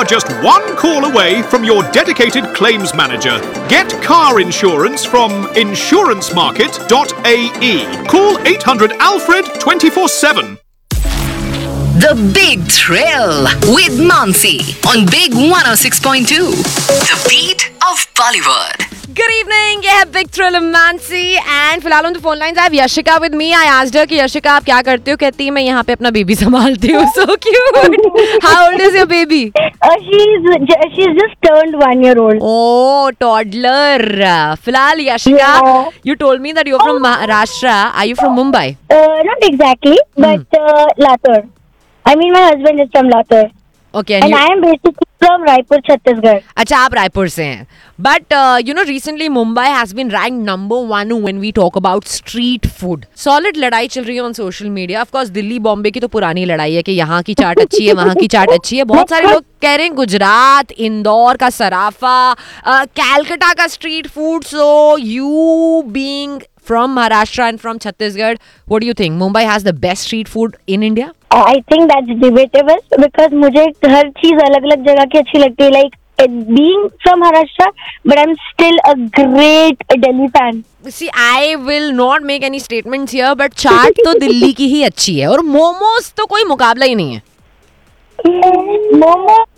are just one call away from your dedicated claims manager. Get car insurance from insurancemarket.ae. Call 800 Alfred 24/7. The Big Thrill with Mansi on Big 106.2. The beat of Bollywood. Good evening, ये है Big Thrill of Mansi and फिलहाल on the phone lines I have Yashika with me. I asked her कि Yashika आप क्या करते हो? कहती है मैं यहाँ पे अपना बेबी संभालती हूँ. So cute. How old is your baby? She's just turned 1 year old. Oh, toddler. फिलहाल Yashika, you told me that you're from Maharashtra. Are you from Mumbai? Not exactly, but Latur. I mean, my husband is from Latur. Okay. And I am basically from Raipur, Chhattisgarh. अच्छा आप रायपुर से हैं. But recently Mumbai has been ranked number 1 when we talk about street food. Solid लड़ाई चल रही है on social media. Of course Delhi Bombay की तो पुरानी लड़ाई है कि यहाँ की चाट अच्छी है, वहाँ की चाट अच्छी है. बहुत सारे लोग कह रहे हैं गुजरात, इंदौर का सराफा, कैलकाटा का street food. So you being from Maharashtra and from Chhattisgarh, what do you think? Mumbai has the best street food in India? I think that's debatable because मुझे हर चीज अलग-अलग जगह की अच्छी लगती है. Like being from Maharashtra, but I'm still a great Delhi fan. See, I will not make any statements here, but चाट तो दिल्ली की ही अच्छी है और मोमोज तो कोई मुकाबला ही नहीं है. Momo